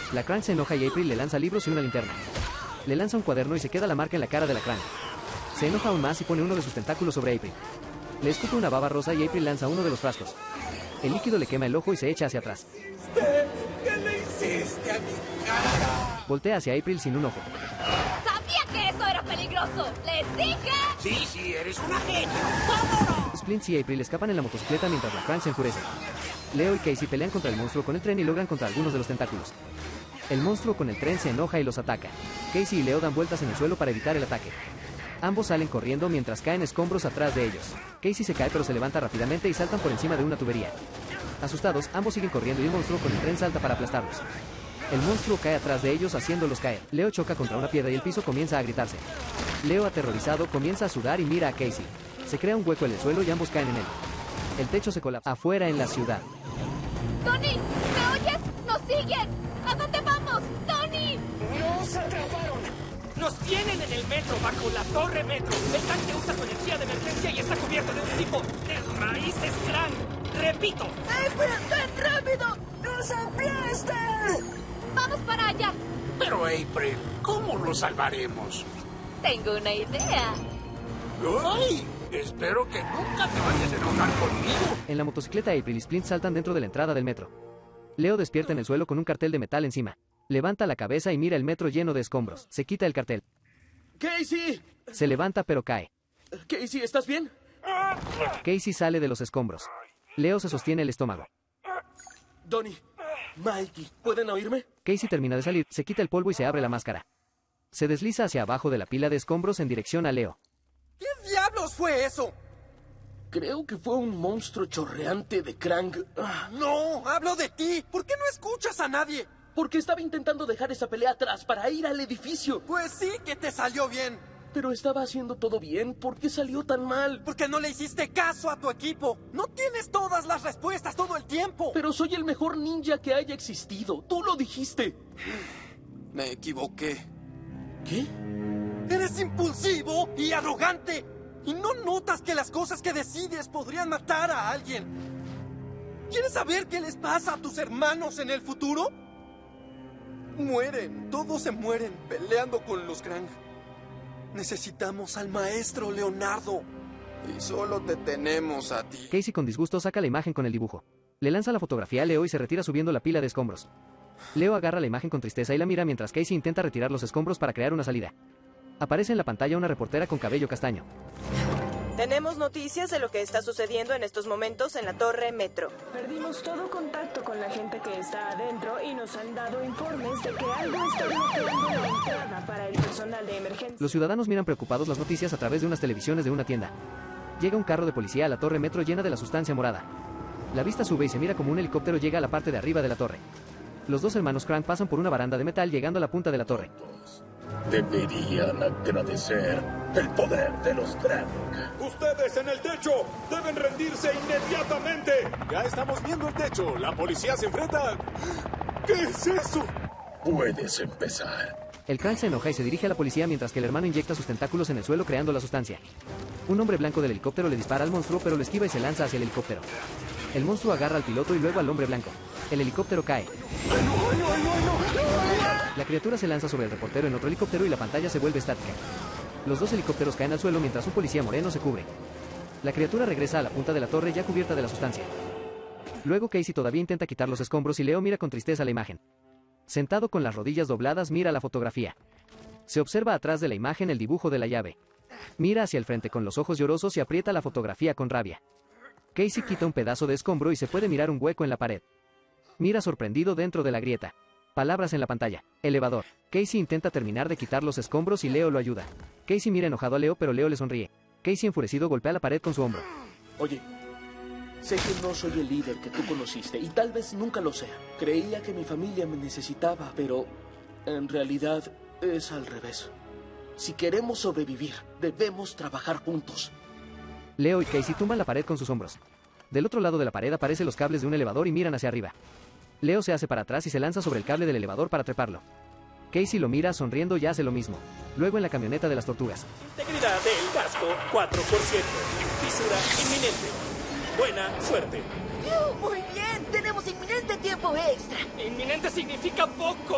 La Krang se enoja y April le lanza libros y una linterna. Le lanza un cuaderno y se queda la marca en la cara de la Krang. Se enoja aún más y pone uno de sus tentáculos sobre April. Le escupe una baba rosa y April lanza uno de los frascos. El líquido le quema el ojo y se echa hacia atrás. ¿Qué le hiciste a mi cara? Voltea hacia April sin un ojo. ¡Sabía que eso era peligroso! ¡Les dije! Sí, eres una genia. ¡Vámonos! Splints y April escapan en la motocicleta mientras la Krang se enfurece. Leo y Casey pelean contra el monstruo con el tren y logran contra algunos de los tentáculos. El monstruo con el tren se enoja y los ataca. Casey y Leo dan vueltas en el suelo para evitar el ataque. Ambos salen corriendo mientras caen escombros atrás de ellos. Casey se cae pero se levanta rápidamente y saltan por encima de una tubería. Asustados, ambos siguen corriendo y el monstruo con el tren salta para aplastarlos. El monstruo cae atrás de ellos haciéndolos caer. Leo choca contra una piedra y el piso comienza a gritarse. Leo, aterrorizado, comienza a sudar y mira a Casey. Se crea un hueco en el suelo y ambos caen en él. El techo se colapsa afuera en la ciudad. ¡Tony! ¿Me oyes? ¡Nos siguen! ¿A dónde vamos? ¡Tony! ¡Nos atraparon! ¡Nos tienen en el metro, bajo la torre metro! El tanque usa su energía de emergencia y está cubierto de un tipo de raíces Krang. ¡Repito! ¡April, ven rápido! ¡Nos aplastan! ¡Vamos para allá! Pero April, ¿cómo lo salvaremos? Tengo una idea. ¡Ay! Espero que nunca te vayas a enojar conmigo. En la motocicleta, April y Splint saltan dentro de la entrada del metro. Leo despierta en el suelo con un cartel de metal encima. Levanta la cabeza y mira el metro lleno de escombros. Se quita el cartel. ¡Casey! Se levanta pero cae. ¡Casey, ¿estás bien? Casey sale de los escombros. Leo se sostiene el estómago. Donnie, Mikey, ¿pueden oírme? Casey termina de salir, se quita el polvo y se abre la máscara. Se desliza hacia abajo de la pila de escombros en dirección a Leo. ¿Qué diablos fue eso? Creo que fue un monstruo chorreante de Krang. No, hablo de ti. ¿Por qué no escuchas a nadie? Porque estaba intentando dejar esa pelea atrás para ir al edificio. Pues sí que te salió bien. Pero estaba haciendo todo bien. ¿Por qué salió tan mal? Porque no le hiciste caso a tu equipo. No tienes todas las respuestas todo el tiempo. Pero soy el mejor ninja que haya existido. Tú lo dijiste. Me equivoqué. ¿Qué? Eres impulsivo y arrogante. ¿Y no notas que las cosas que decides podrían matar a alguien? ¿Quieres saber qué les pasa a tus hermanos en el futuro? Mueren, todos se mueren peleando con los Krang. Necesitamos al maestro Leonardo. Y solo te tenemos a ti. Casey con disgusto saca la imagen con el dibujo. Le lanza la fotografía a Leo y se retira subiendo la pila de escombros. Leo agarra la imagen con tristeza y la mira mientras Casey intenta retirar los escombros para crear una salida. Aparece en la pantalla una reportera con cabello castaño. Tenemos noticias de lo que está sucediendo en estos momentos en la torre metro. Perdimos todo contacto con la gente que está adentro y nos han dado informes de que algo está bloqueando la entrada para el personal de emergencia. Los ciudadanos miran preocupados las noticias a través de unas televisiones de una tienda. Llega un carro de policía a la torre metro llena de la sustancia morada. La vista sube y se mira como un helicóptero llega a la parte de arriba de la torre. Los dos hermanos Krang pasan por una baranda de metal llegando a la punta de la torre. Deberían agradecer el poder de los Krang. ¡Ustedes en el techo! ¡Deben rendirse inmediatamente! Ya estamos viendo el techo. La policía se enfrenta... ¿Qué es eso? Puedes empezar. El Krang se enoja y se dirige a la policía mientras que el hermano inyecta sus tentáculos en el suelo creando la sustancia. Un hombre blanco del helicóptero le dispara al monstruo pero lo esquiva y se lanza hacia el helicóptero. El monstruo agarra al piloto y luego al hombre blanco. El helicóptero cae. La criatura se lanza sobre el reportero en otro helicóptero y la pantalla se vuelve estática. Los dos helicópteros caen al suelo mientras un policía moreno se cubre. La criatura regresa a la punta de la torre ya cubierta de la sustancia. Luego Casey todavía intenta quitar los escombros y Leo mira con tristeza la imagen. Sentado con las rodillas dobladas mira la fotografía. Se observa atrás de la imagen el dibujo de la llave. Mira hacia el frente con los ojos llorosos y aprieta la fotografía con rabia. Casey quita un pedazo de escombro y se puede mirar un hueco en la pared. Mira sorprendido dentro de la grieta. Palabras en la pantalla. Elevador. Casey intenta terminar de quitar los escombros y Leo lo ayuda. Casey mira enojado a Leo pero Leo le sonríe. Casey enfurecido golpea la pared con su hombro. Oye, sé que no soy el líder que tú conociste y tal vez nunca lo sea. Creía que mi familia me necesitaba, pero en realidad es al revés. Si queremos sobrevivir, debemos trabajar juntos. Leo y Casey tumban la pared con sus hombros. Del otro lado de la pared aparecen los cables de un elevador y miran hacia arriba. Leo se hace para atrás y se lanza sobre el cable del elevador para treparlo. Casey lo mira sonriendo y hace lo mismo. Luego en la camioneta de las tortugas. Integridad del casco, 4%. Fisura inminente. Buena suerte. Muy bien, tenemos inminente tiempo extra. Inminente significa poco.